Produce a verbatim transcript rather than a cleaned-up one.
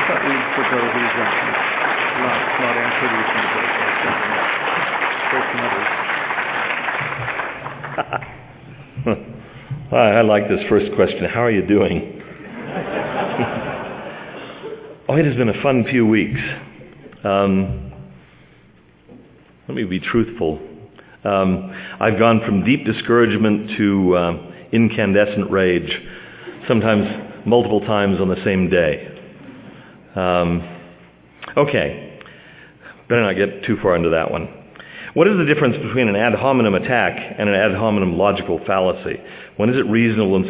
thought we'd forgo these questions, not, not answer these things that are first others. I like this first question. How are you doing? Oh, it has been a fun few weeks. Um, let me be truthful. Um, I've gone from deep discouragement to uh, incandescent rage, sometimes multiple times on the same day. Um, okay, better not get too far into that one. What is the difference between an ad hominem attack and an ad hominem logical fallacy? When is it reasonable and